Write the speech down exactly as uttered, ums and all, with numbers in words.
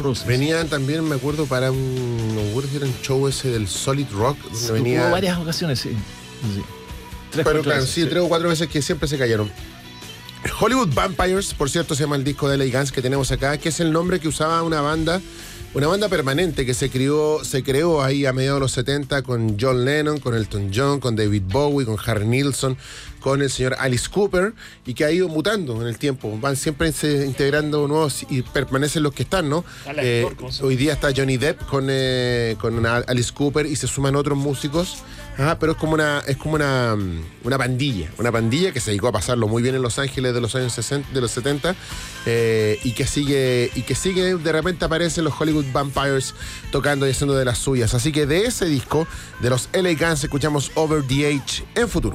Roses. Venían también, me acuerdo, para un, no recuerdo si era un show ese del Solid Rock, donde Sí, venía... hubo varias ocasiones, sí. sí. Tres, Pero cuatro claro, veces, sí, tres o cuatro veces que siempre se cayeron. Hollywood Vampires, por cierto, se llama el disco de L A Guns que tenemos acá, que es el nombre que usaba una banda, una banda permanente que se creó, se creó ahí a mediados de los setenta con John Lennon, con Elton John, con David Bowie, con Harry Nilsson, con el señor Alice Cooper, y que ha ido mutando en el tiempo. Van siempre se integrando nuevos y permanecen los que están, ¿no? Eh, hoy día está Johnny Depp con, eh, con Alice Cooper y se suman otros músicos. Ah, pero es como una es como una, una pandilla, una pandilla que se dedicó a pasarlo muy bien en Los Ángeles de los años sesenta, de los setenta, eh, y que sigue y que sigue de repente aparecen los Hollywood Vampires tocando y haciendo de las suyas. Así que de ese disco de los L A Guns escuchamos Over the Age en Futuro.